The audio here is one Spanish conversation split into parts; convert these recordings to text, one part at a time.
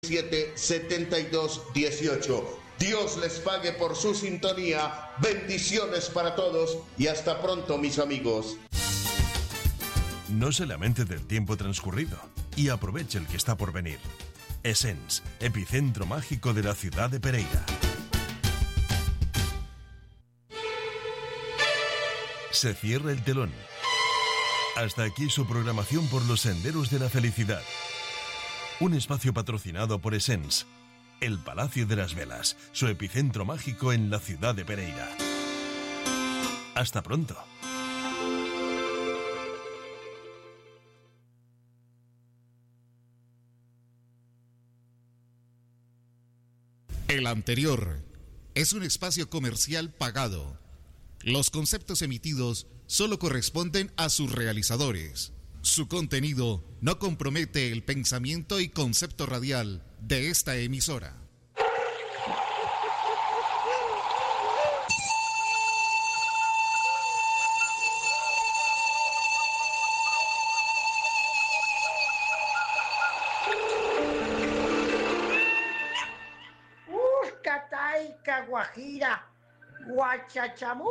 7218. Dios les pague por su sintonía. Bendiciones para todos y hasta pronto, mis amigos. No se lamente del tiempo transcurrido y aproveche el que está por venir. Essence, epicentro mágico de la ciudad de Pereira. Se cierra el telón. Hasta aquí su programación por los senderos de la felicidad. Un espacio patrocinado por Essence, el Palacio de las Velas, su epicentro mágico en la ciudad de Pereira. Hasta pronto. El anterior es un espacio comercial pagado. Los conceptos emitidos solo corresponden a sus realizadores. Su contenido no compromete el pensamiento y concepto radial de esta emisora. Cataica, Guajira, Guachachamura,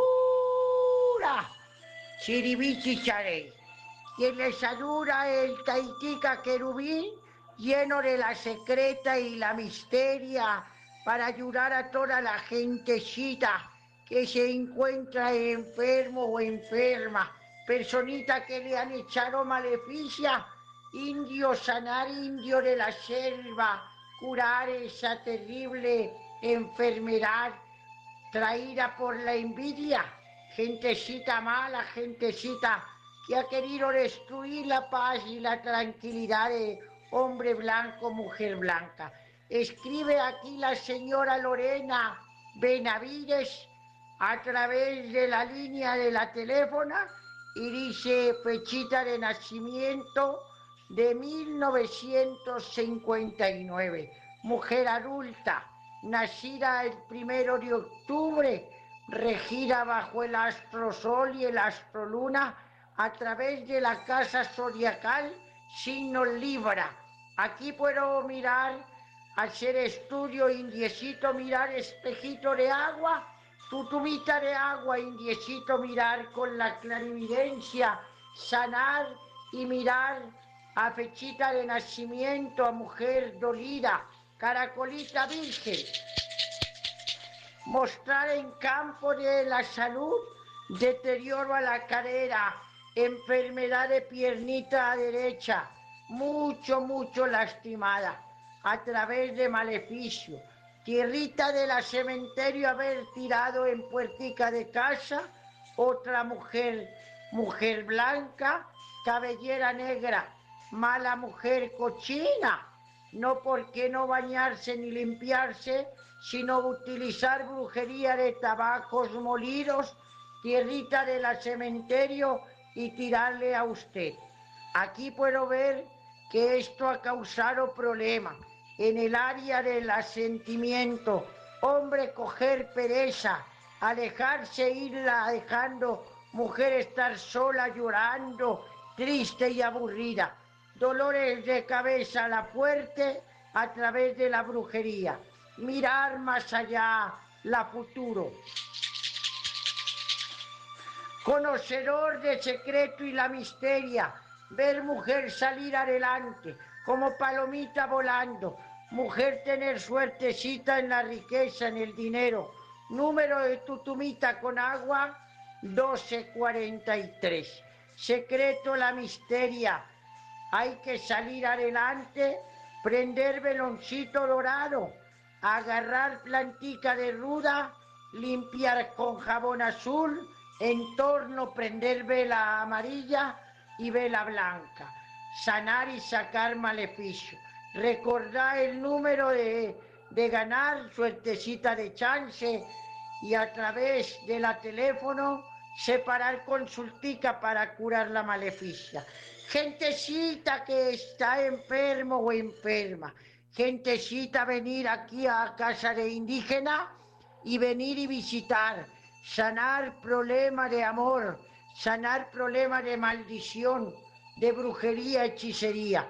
Chiribichicharey. Quien les saluda el Taitica Querubín, lleno de la secreta y la misteria, para ayudar a toda la gentecita que se encuentra enfermo o enferma, personita que le han echado maleficia, indio sanar, indio de la selva, curar esa terrible enfermedad traída por la envidia, gentecita mala, gentecita que ha querido destruir la paz y la tranquilidad de hombre blanco, mujer blanca. Escribe aquí la señora Lorena Benavides a través de la línea de la teléfona y dice fechita de nacimiento de 1959, mujer adulta, nacida el 1 de octubre, regida bajo el astro sol y el astro luna, a través de la casa zodiacal, signo Libra. Aquí puedo mirar, hacer estudio, indiecito, mirar espejito de agua, tutumita de agua, indiecito, mirar con la clarividencia, sanar y mirar a fechita de nacimiento, a mujer dolida, caracolita virgen. Mostrar en campo de la salud, deterioro a la cadera, enfermedad de piernita derecha, mucho lastimada, a través de maleficio. Tierrita de la cementerio haber tirado en puertica de casa, otra mujer blanca, cabellera negra, mala mujer cochina, no porque no bañarse ni limpiarse, sino utilizar brujería de tabacos molidos, tierrita de la cementerio y tirarle a usted. Aquí puedo ver que esto ha causado problemas en el área del asentimiento. Hombre, coger pereza, alejarse, irla dejando, mujer estar sola, llorando, triste y aburrida. Dolores de cabeza a la fuerte a través de la brujería. Mirar más allá, la futuro. Conocedor de secreto y la misteria, ver mujer salir adelante, como palomita volando, mujer tener suertecita en la riqueza, en el dinero. Número de tutumita con agua, 1243. Secreto la misteria, hay que salir adelante, prender veloncito dorado, agarrar plantica de ruda, limpiar con jabón azul, en torno prender vela amarilla y vela blanca, sanar y sacar maleficio. Recordar el número de ganar, suertecita de chance, y a través de la teléfono separar consultica para curar la maleficia. Gentecita que está enfermo o enferma, gentecita venir aquí a casa de indígena y venir y visitar, sanar problemas de amor, sanar problemas de maldición, de brujería, hechicería.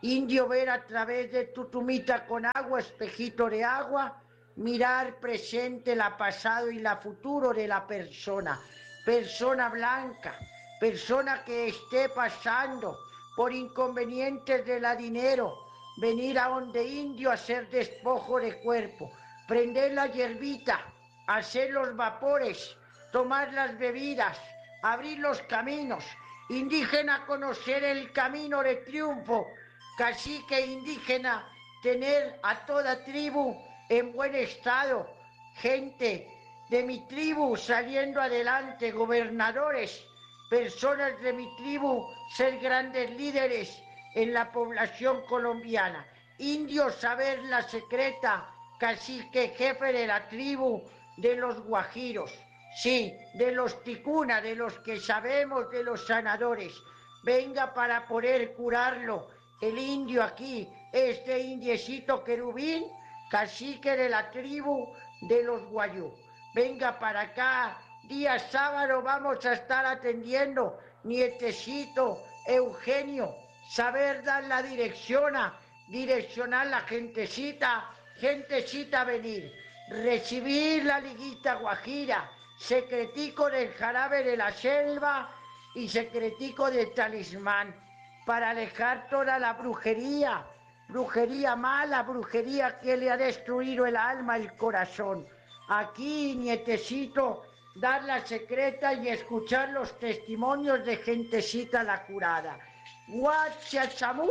Indio, ver a través de tu tumita con agua, espejito de agua, mirar presente, la pasado y la futuro de la persona. Persona blanca, persona que esté pasando por inconvenientes de la dinero, venir a donde indio a hacer despojo de cuerpo, prender la hierbita, hacer los vapores, tomar las bebidas, abrir los caminos, indígena conocer el camino de triunfo, cacique indígena tener a toda tribu en buen estado, gente de mi tribu saliendo adelante, gobernadores, personas de mi tribu ser grandes líderes en la población colombiana, indios saber la secreta, cacique jefe de la tribu de los guajiros, sí, de los ticuna, de los que sabemos, de los sanadores, venga para poder curarlo, el indio aquí, este indiecito querubín, cacique de la tribu de los guayú, venga para acá, día sábado vamos a estar atendiendo, nietecito Eugenio, saber dar la direccionar la gentecita venir, recibir la liguita guajira, secretico del jarabe de la selva y secretico del talismán, para alejar toda la brujería mala, brujería que le ha destruido el alma, el corazón. Aquí, nietecito, dar la secreta y escuchar los testimonios de gentecita la curada. Guachachamura.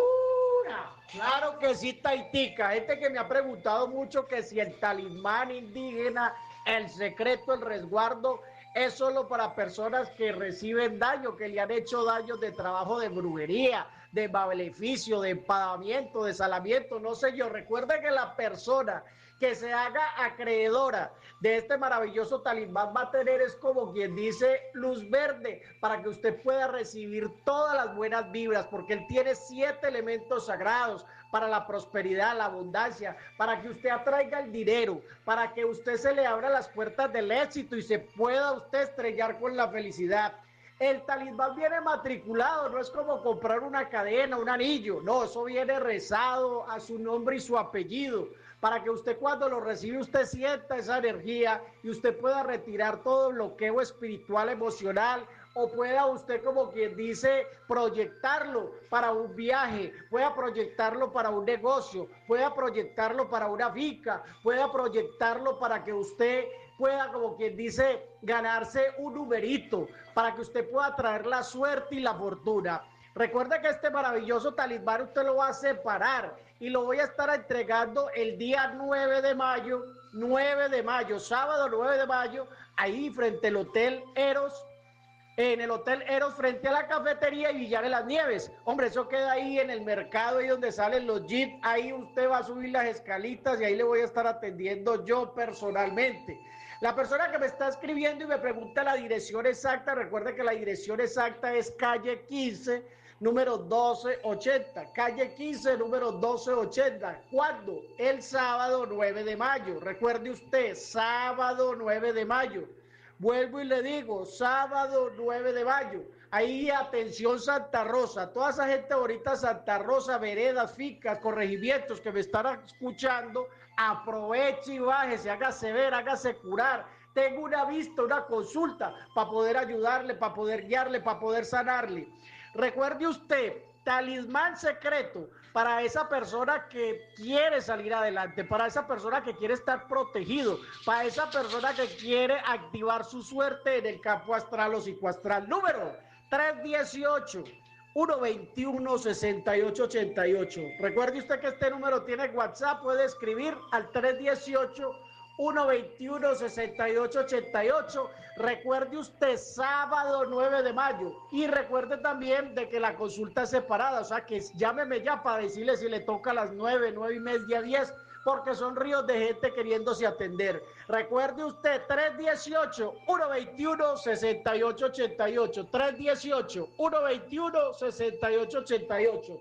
Claro que sí, Taitica. Gente que me ha preguntado mucho que si el talismán indígena, el secreto, el resguardo, es solo para personas que reciben daño, que le han hecho daño de trabajo de brujería, de maleficio, de empadamiento, de salamiento, no sé yo. Recuerde que la persona que se haga acreedora de este maravilloso talismán va a tener, es como quien dice, luz verde para que usted pueda recibir todas las buenas vibras, porque él tiene 7 elementos sagrados para la prosperidad, la abundancia, para que usted atraiga el dinero, para que usted se le abra las puertas del éxito y se pueda usted estrellar con la felicidad. El talismán viene matriculado, no es como comprar una cadena, un anillo, no, eso viene rezado a su nombre y su apellido, para que usted cuando lo recibe usted sienta esa energía y usted pueda retirar todo bloqueo espiritual, emocional, o pueda usted, como quien dice, proyectarlo para un viaje, pueda proyectarlo para un negocio, pueda proyectarlo para una finca, pueda proyectarlo para que usted pueda, como quien dice, ganarse un numerito, para que usted pueda traer la suerte y la fortuna. Recuerde que este maravilloso talismán usted lo va a separar y lo voy a estar entregando el día 9 de mayo, sábado 9 de mayo, ahí frente al Hotel Eros, en el Hotel Eros, frente a la cafetería y Villar de las Nieves. Hombre, eso queda ahí en el mercado, ahí donde salen los jeeps, ahí usted va a subir las escalitas y ahí le voy a estar atendiendo yo personalmente. La persona que me está escribiendo y me pregunta la dirección exacta, recuerde que la dirección exacta es calle 15, número 1280, calle 15, número 1280. ¿Cuándo? El sábado 9 de mayo. Recuerde usted, sábado 9 de mayo. Vuelvo y le digo, sábado 9 de mayo. Ahí, atención Santa Rosa, toda esa gente ahorita, Santa Rosa, veredas, fincas, corregimientos que me están escuchando, aproveche y bájese, hágase ver, hágase curar. Tengo una vista, una consulta para poder ayudarle, para poder guiarle, para poder sanarle. Recuerde usted, talismán secreto para esa persona que quiere salir adelante, para esa persona que quiere estar protegido, para esa persona que quiere activar su suerte en el campo astral o psicoastral. Número 318-121-6888. Recuerde usted que este número tiene WhatsApp, puede escribir al 318-121-6888. Recuerde usted, sábado 9 de mayo. Y recuerde también de que la consulta es separada, o sea que llámeme ya para decirle si le toca a las 9, 9 y media, 10, porque son ríos de gente queriéndose atender. Recuerde usted, 318-121-6888. 318-121-6888.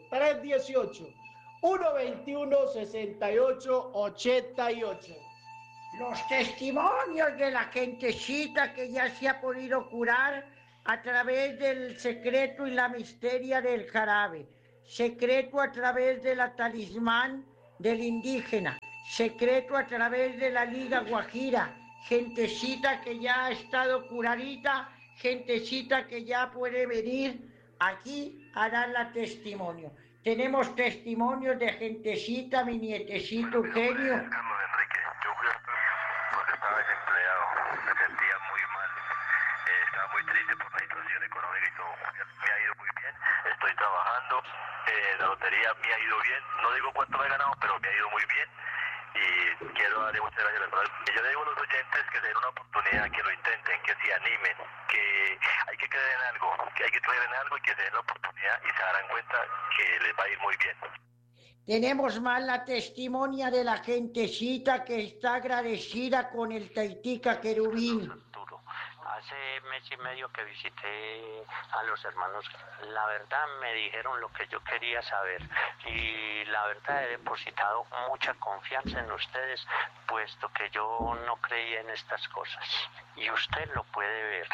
318-121-6888. Los testimonios de la gentecita que ya se ha podido curar a través del secreto y la misteria del jarabe. secreto a través de la talismán del indígena, secreto a través de la Liga Guajira, gentecita que ya ha estado curadita, gentecita que ya puede venir aquí a dar la testimonio. Tenemos testimonios de gentecita, mi nietecito Eugenio. Carlos Enrique, yo fui porque estaba desempleado, me sentía muy mal, estaba muy triste por la situación económica y todo. Me ha ido muy bien, estoy trabajando, la lotería me ha ido bien, no digo cuánto me he ganado, pero me ha ido muy bien y quiero darle muchas gracias a las personas. Yo le digo a los oyentes que se den una oportunidad, que lo intenten, que se animen, que hay que creer en algo, que hay que creer en algo y que se den la oportunidad y se darán cuenta que les va a ir muy bien. Tenemos más la testimonia de la gentecita que está agradecida con el Taitica Querubín. Hace mes y medio que visité a los hermanos, la verdad me dijeron lo que yo quería saber y la verdad he depositado mucha confianza en ustedes, puesto que yo no creía en estas cosas y usted lo puede ver,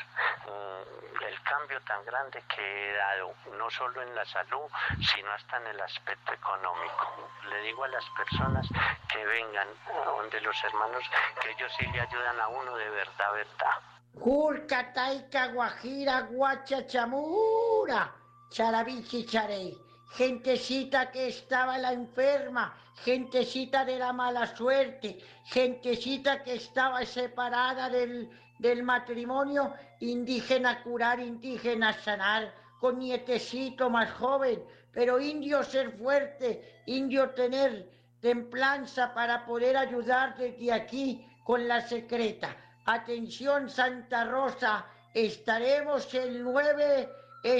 el cambio tan grande que he dado, no solo en la salud, sino hasta en el aspecto económico. Le digo a las personas que vengan donde los hermanos, que ellos sí le ayudan a uno de verdad, verdad. Julca, Taica, Guajira, Guacha, Chamura, Charabichi, Charey. Gentecita que estaba la enferma, gentecita de la mala suerte, gentecita que estaba separada del matrimonio, indígena curar, indígena sanar, con nietecito más joven, pero indio ser fuerte, indio tener templanza para poder ayudar desde aquí con la secreta. Atención Santa Rosa, estaremos el 9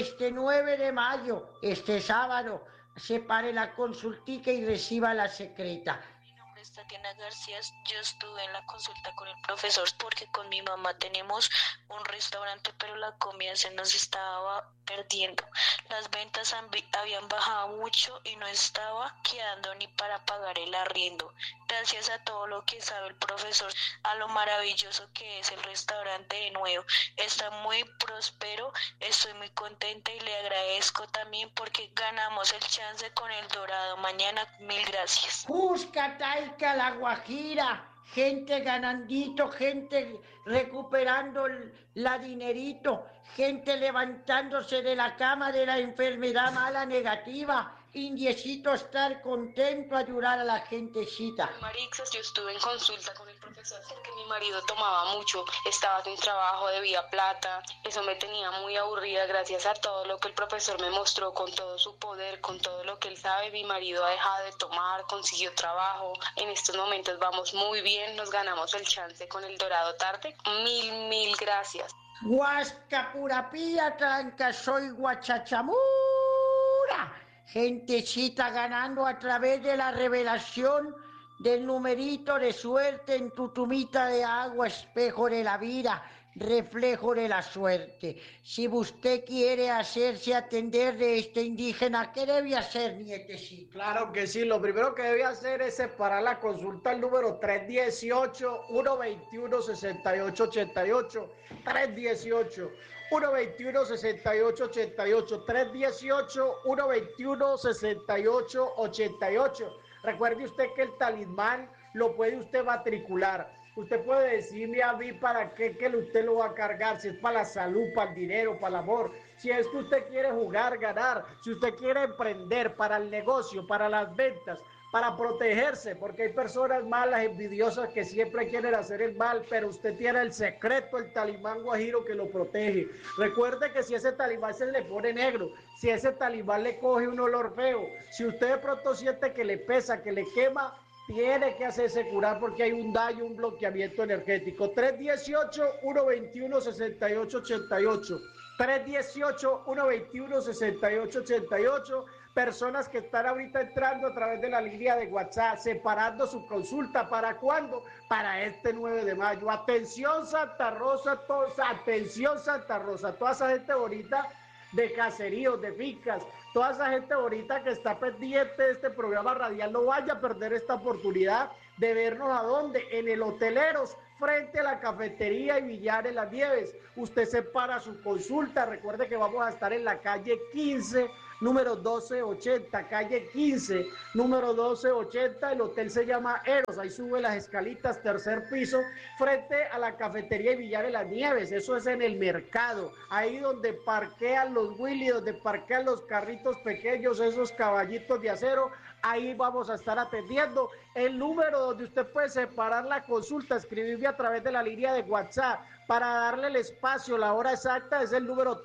de mayo, este sábado. Separe la consultica y reciba la secreta. Mi nombre es Tatiana García, yo estuve en la consulta con el profesor porque con mi mamá tenemos un restaurante, pero la comida se nos estaba perdiendo. Las ventas habían bajado mucho y no estaba quedando ni para pagar el arriendo. Gracias a todo lo que sabe el profesor, a lo maravilloso que es el restaurante de nuevo. Está muy próspero, estoy muy contenta y le agradezco también porque ganamos el chance con el Dorado. Mañana, mil gracias. Busca Taica, la Guajira. Gente ganandito, gente recuperando la dinerito, gente levantándose de la cama de la enfermedad mala negativa, indiecito estar contento, ayudar a la gentecita. Marixas, yo estuve en consulta con el profesor porque mi marido tomaba mucho, estaba sin trabajo, debía plata, eso me tenía muy aburrida. Gracias a todo lo que el profesor me mostró, con todo su poder, con todo lo que él sabe, mi marido ha dejado de tomar, consiguió trabajo, en estos momentos vamos muy bien, nos ganamos el chance con el Dorado tarde. Mil gracias. Huasca Purapía, Tranca, soy Guachachamura. Gentecita ganando a través de la revelación del numerito de suerte en tu tumita de agua, espejo de la vida, reflejo de la suerte. Si usted quiere hacerse atender de este indígena, ¿qué debe hacer, nietecito? Claro que sí, lo primero que debe hacer es separar la consulta al número 318-121-6888, 318-121-6888, 318-121-6888. Recuerde usted que el talismán lo puede usted matricular. Usted puede decirme a mí para qué que usted lo va a cargar, si es para la salud, para el dinero, para el amor, si es que usted quiere jugar, ganar, si usted quiere emprender, para el negocio, para las ventas, para protegerse, porque hay personas malas, envidiosas, que siempre quieren hacer el mal, pero usted tiene el secreto, el talismán guajiro que lo protege. Recuerde que si ese talismán se le pone negro, si ese talismán le coge un olor feo, si usted de pronto siente que le pesa, que le quema, tiene que hacerse curar porque hay un daño, un bloqueamiento energético. 318-121-6888. 318-121-6888. Personas que están ahorita entrando a través de la línea de WhatsApp, separando su consulta. ¿Para cuándo? Para este 9 de mayo. Atención Santa Rosa, atención Santa Rosa. Toda esa gente bonita de caseríos, de fincas, toda esa gente bonita que está pendiente de este programa radial, no vaya a perder esta oportunidad de vernos a dónde, en el Hoteleros, frente a la cafetería y billar en Las Nieves. Usted separa su consulta, recuerde que vamos a estar en la calle 15, número 1280, calle 15, número 1280. El hotel se llama Eros. Ahí sube las escalitas, tercer piso, frente a la cafetería y billar de las Nieves. Eso es en el mercado. Ahí donde parquean los Willy, donde parquean los carritos pequeños, esos caballitos de acero. Ahí vamos a estar atendiendo. El número donde usted puede separar la consulta, escribirme a través de la línea de WhatsApp para darle el espacio, la hora exacta, es el número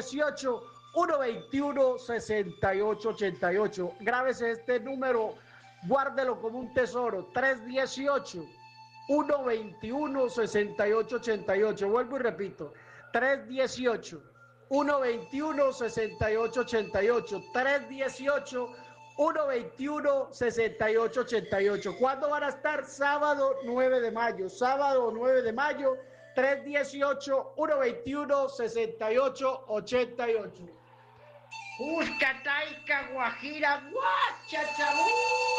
318-121-6888. Grábese este número, guárdelo como un tesoro, 318-121-6888. Vuelvo y repito, 318-121-6888. 318-121-6888. ¿Cuándo van a estar? Sábado 9 de mayo. Sábado 9 de mayo, 318-121-6888. Cuscataica, Guajira, Guachachabú.